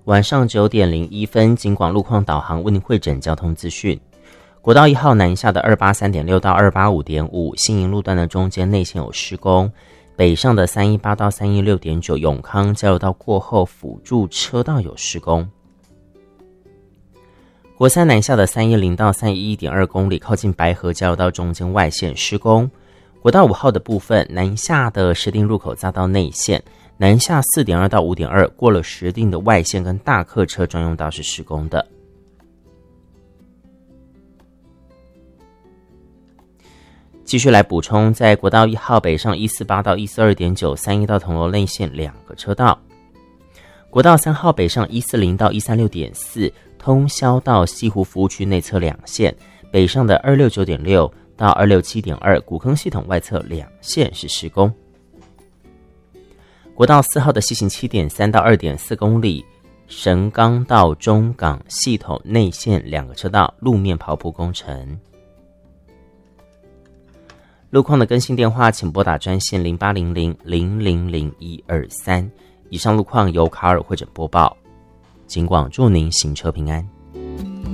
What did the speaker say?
晚上9点01分，警广路况导航为您汇诊交通资讯。国道1号南下的283.6到285.5，新营路段的中间内线有施工，北上的318到316.9，永康交流道过后辅助车道有施工。国三南下的310到311.2公里，靠近白河交流道中间外线施工。国道5号的部分，南下的石碇入口匝道内线，南下4.2到5.2，过了石碇的外线跟大客车专用道是施工的。继续来补充，在国道1号北上148到142.9，3一到铜锣内线2个车道。国道3号北上140到136.4，通霄到西湖服务区内侧2线，北上的269.6到267.2，古坑系统外侧2线是施工。国道4号的西行7.3到2.4公里，神冈到中港系统内线2个车道路面刨铺工程。路况的更新电话，请拨打专线0800000123。以上路况由卡尔汇诊播报，警广祝您行车平安。